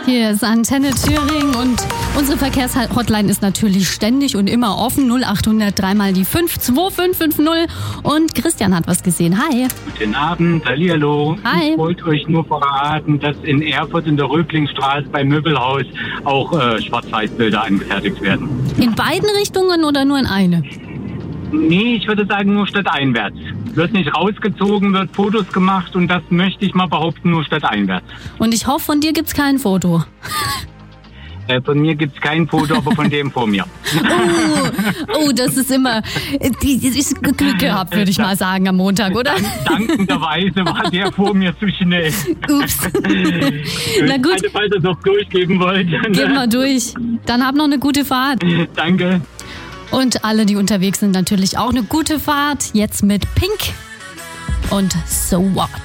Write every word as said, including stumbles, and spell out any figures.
Hier ist Antenne Thüringen und unsere Verkehrshotline ist natürlich ständig und immer offen. null acht hundert drei mal die fünf zwei fünf fünf null. Und Christian hat was gesehen. Hi. Guten Abend, hallihallo. Hi. Ich wollte euch nur verraten, dass in Erfurt in der Röblingstraße beim Möbelhaus auch äh, Schwarz-Weiß-Bilder angefertigt werden. In beiden Richtungen oder nur in eine? Nee, ich würde sagen nur stadteinwärts. Wird nicht rausgezogen, wird Fotos gemacht und das möchte ich mal behaupten, nur stadteinwärts. Und ich hoffe, von dir gibt's kein Foto. Äh, von mir gibt's kein Foto, aber von dem vor mir. Oh, oh, das ist immer, die ist Glück gehabt, würde ich mal sagen, am Montag, oder? Dank, dankenderweise war der vor mir zu schnell. Ups. Na gut. Also, falls ihr es noch durchgeben wollt. Gehen wir durch. Dann hab noch eine gute Fahrt. Danke. Und alle, die unterwegs sind, natürlich auch eine gute Fahrt. Jetzt mit Pink und So What.